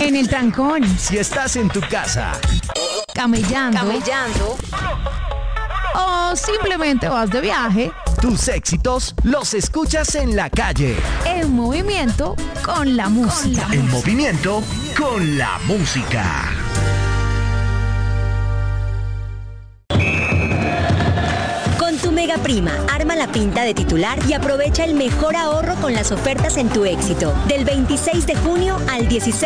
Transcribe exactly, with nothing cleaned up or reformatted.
En el trancón. Si estás en tu casa. Camellando. Camellando. O simplemente vas de viaje. Tus éxitos los escuchas en la calle. En movimiento con la música. En movimiento con la música. Con tu Mega Prima, arma la pinta de titular y aprovecha el mejor ahorro con las ofertas en tu éxito. Del veintiséis de junio al dieciséis